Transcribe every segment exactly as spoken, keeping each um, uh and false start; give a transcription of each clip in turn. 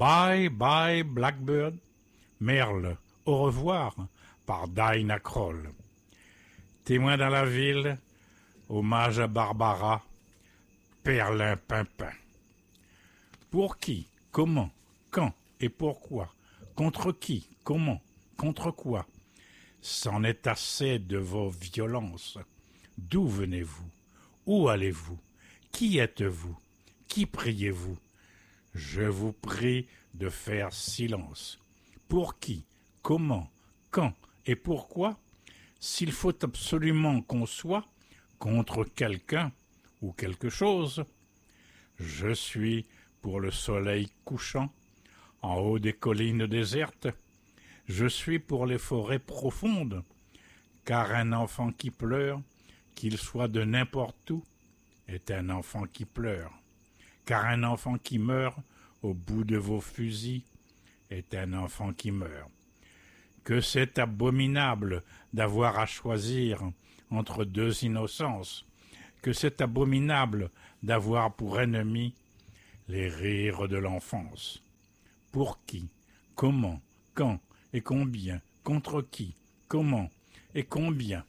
Bye bye Blackbird, Merle, au revoir, par Dinah Kroll. Témoin dans la ville, hommage à Barbara, Perlimpinpin. Pour qui, comment, quand et pourquoi, contre qui, comment, contre quoi? C'en est assez de vos violences. D'où venez-vous? Où allez-vous? Qui êtes-vous? Qui priez-vous? Je vous prie de faire silence. Pour qui, comment, quand et pourquoi? S'il faut absolument qu'on soit contre quelqu'un ou quelque chose, je suis pour le soleil couchant en haut des collines désertes. Je suis pour les forêts profondes, car un enfant qui pleure, qu'il soit de n'importe où, est un enfant qui pleure. Car un enfant qui meurt au bout de vos fusils est un enfant qui meurt. Que c'est abominable d'avoir à choisir entre deux innocences, que c'est abominable d'avoir pour ennemi les rires de l'enfance. Pour qui, comment, quand et combien, contre qui, comment et combien?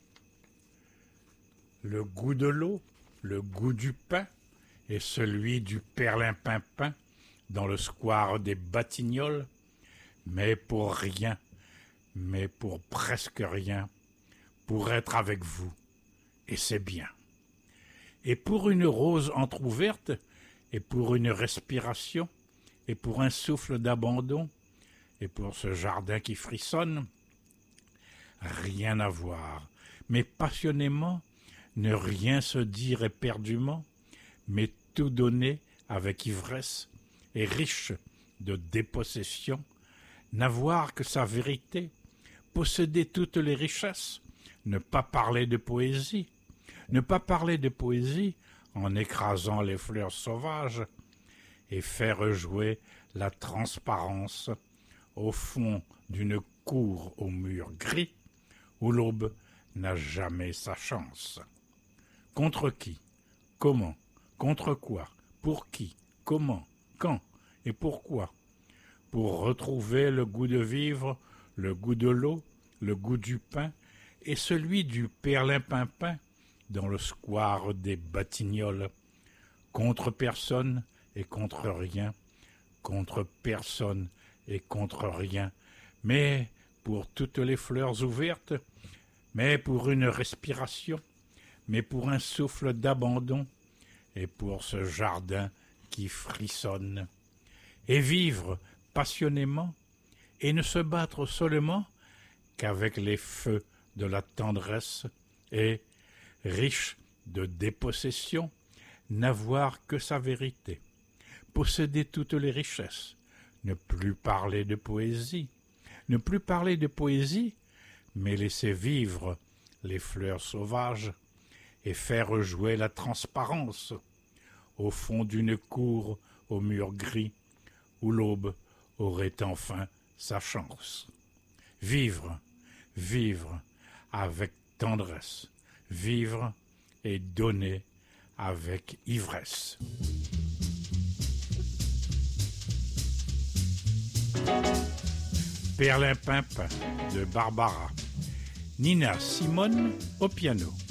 Le goût de l'eau, le goût du pain et celui du perlimpinpin dans le square des Batignolles, mais pour rien, mais pour presque rien, pour être avec vous, et c'est bien. Et pour une rose entr'ouverte, et pour une respiration, et pour un souffle d'abandon, et pour ce jardin qui frissonne, rien à voir, mais passionnément, ne rien se dire éperdument, mais tout donner avec ivresse et riche de dépossession, n'avoir que sa vérité, posséder toutes les richesses, ne pas parler de poésie, ne pas parler de poésie en écrasant les fleurs sauvages et faire jouer la transparence au fond d'une cour au mur gris où l'aube n'a jamais sa chance. Contre qui? Comment? Contre quoi? Pour qui? Comment? Quand? Et pourquoi? Pour retrouver le goût de vivre, le goût de l'eau, le goût du pain et celui du perlimpinpin dans le square des Batignolles. Contre personne et contre rien, contre personne et contre rien, mais pour toutes les fleurs ouvertes, mais pour une respiration, mais pour un souffle d'abandon, et pour ce jardin qui frissonne. Et vivre passionnément, et ne se battre seulement qu'avec les feux de la tendresse, et, riche de dépossession, n'avoir que sa vérité, posséder toutes les richesses, ne plus parler de poésie, ne plus parler de poésie, mais laisser vivre les fleurs sauvages et faire jouer la transparence au fond d'une cour au mur gris où l'aube aurait enfin sa chance. Vivre, vivre avec tendresse, vivre et donner avec ivresse. Perlimpinpin de Barbara. Nina Simone au piano.